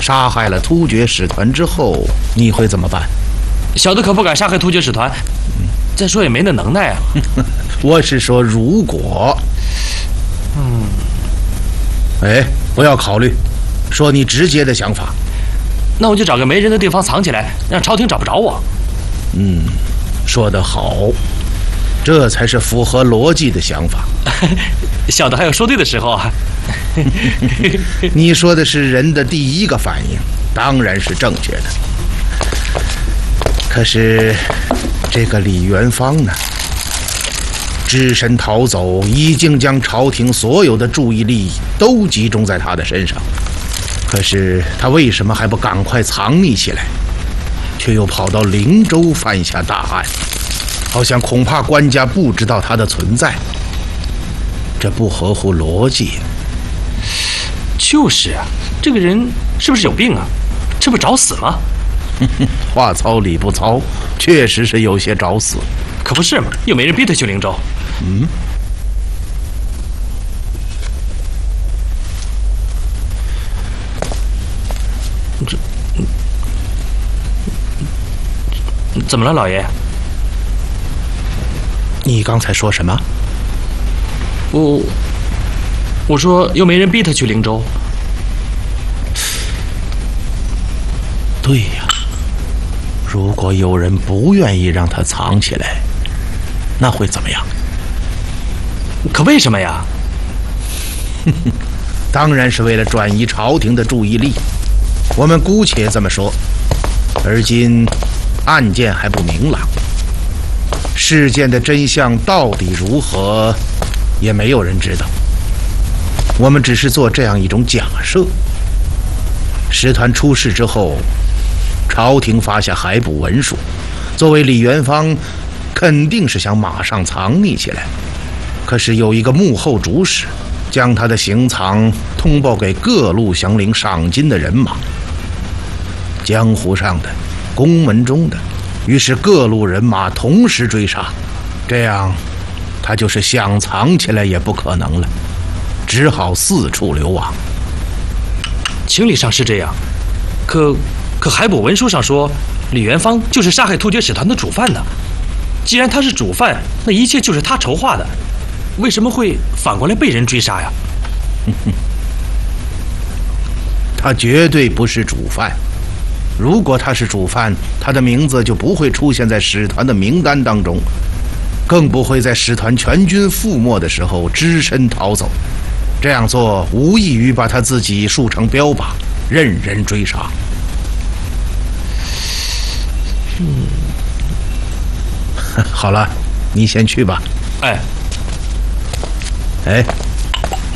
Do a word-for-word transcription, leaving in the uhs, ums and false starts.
杀害了突厥使团之后，你会怎么办？ 小的可不敢杀害突厥使团，再说也没那能耐啊。 我是说如果……嗯，哎，不要考虑，说你直接的想法。 那我就找个没人的地方藏起来，让朝廷找不着我。 嗯，说得好，这才是符合逻辑的想法。 小的还有说对的时候啊。 你说的是人的第一个反应，当然是正确的。可是这个李元芳呢？只身逃走，已经将朝廷所有的注意力都集中在他的身上。可是他为什么还不赶快藏匿起来，却又跑到灵州犯下大案？好像恐怕官家不知道他的存在，这不合乎逻辑。 就是啊，这个人是不是有病啊？这不找死吗？ 话糙理不糙，确实是有些找死。 可不是嘛，又没人逼他去灵州。 嗯。 这，怎么了，老爷？ 你刚才说什么？ 我我说又没人逼他去灵州。 对呀，如果有人不愿意让他藏起来，那会怎么样？ 可为什么呀？ 当然是为了转移朝廷的注意力。我们姑且这么说，而今案件还不明朗，事件的真相到底如何，也没有人知道。我们只是做这样一种假设：使团出事之后，朝廷发下海捕文书，作为李元芳，肯定是想马上藏匿起来。可是有一个幕后主使，将他的行藏通报给各路降领赏金的人马，江湖上的，宫门中的，于是各路人马同时追杀，这样他就是想藏起来也不可能了，只好四处流亡。 情理上是这样，可可海捕文书上说李元芳就是杀害突厥使团的主犯呢。既然他是主犯，那一切就是他筹划的，为什么会反过来被人追杀呀？ 他绝对不是主犯。如果他是主犯，他的名字就不会出现在使团的名单当中，更不会在使团全军覆没的时候只身逃走。这样做无异于把他自己树成标靶，任人追杀。嗯，好了，你先去吧。 哎， 哎。